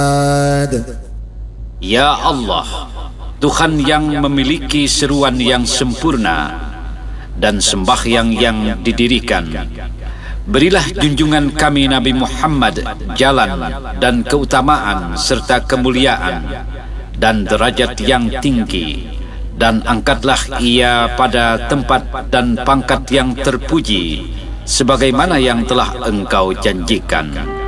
Ya Allah, Tuhan yang memiliki seruan yang sempurna dan sembahyang yang didirikan, berilah junjungan kami Nabi Muhammad jalan dan keutamaan serta kemuliaan dan derajat yang tinggi, dan angkatlah ia pada tempat dan pangkat yang terpuji sebagaimana yang telah Engkau janjikan.